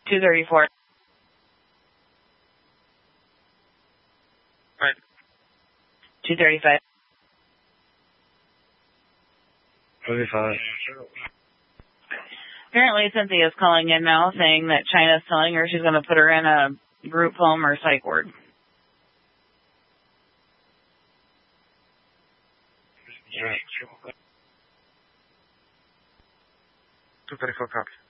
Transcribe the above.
234. Right. 235. 35. Apparently Cynthia's calling in now saying that China's telling her she's going to put her in a group home or psych ward. Yeah. 234 copies.